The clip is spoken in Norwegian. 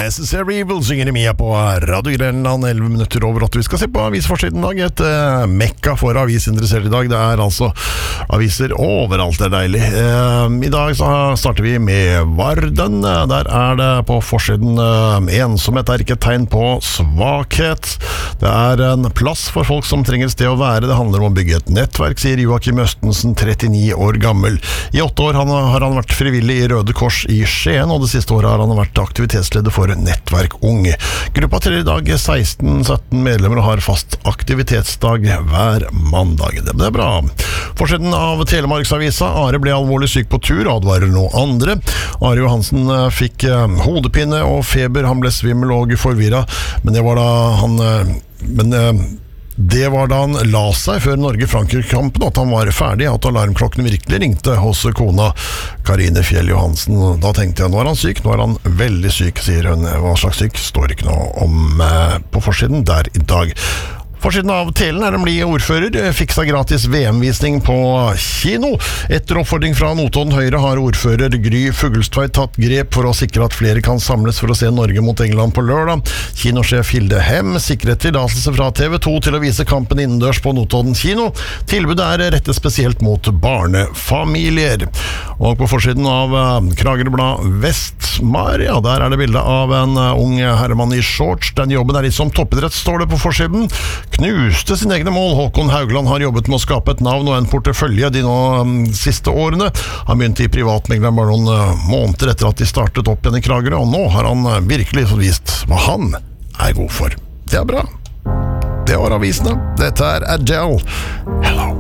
Necessary Evil synger Mia på Radio Grenland 11 minutter over 8. Vi skal se på avisforsiden i dag. Et mekka for avisinteresserte i dag. Det er altså aviser overalt, det er deilig. I dag så starter vi med Varden. Der er det på forsiden ensomhet er ikke et tegn på svakhet. Det er en plass for folk som trenger et sted å være. Det handler om å bygge et nettverk, sier Joakim Østensen, 39 år gammel. I 8 år har han vært frivillig i Røde Kors i Skien, og det siste året har han vært aktivitetsleder for Nettverk Ung. Gruppa teller i dag 16-17 medlemmer og har fast aktivitetsdag hver mandag. Det er bra. Forsiden av Telemarksavisa: Are ble alvorlig syk på tur, advarer noe andre. Are Johansen fikk hodepine og feber, han ble svimmel og forvirret, men det var da han la seg før Norge-Frankrike-kampen, at han var ferdig, at alarmklokken virkelig ringte hos kona Karine Fjell Johansen. Da tenkte jeg, nå er han syk, nå er han veldig syk, sier hun. Hva slags syk står ikke noe om på forsiden der i dag. Forsiden av Telen er en bli ordfører, fiksa gratis VM-visning på kino. Etter oppfordring fra Notodden Høyre har ordfører Gry Fuglestveit tatt grep for å sikre at flere kan samles for å se Norge mot England på lørdag. Kinosjef Hilde Hem sikret tillatelse fra TV 2 til å vise kampen innendørs på Notodden kino. Tilbudet er rettet spesielt mot barnefamilier. Og på forsiden av Kragerø-blad Vestmar, ja, der er det bilde av en ung herremann i shorts. Den jobben er litt som toppidrett, står det på forsiden. Knuste sin egne mål. Håkon Haugland har jobbet med å skape et navn og en portefølje de siste årene. Han begynte i privatmegleren bare noen måneder etter at de startet opp igjen i Kragerø, og nå har han virkelig vist hva han er god for. Det er bra. Det var avisene. Dette er Adele. Hello.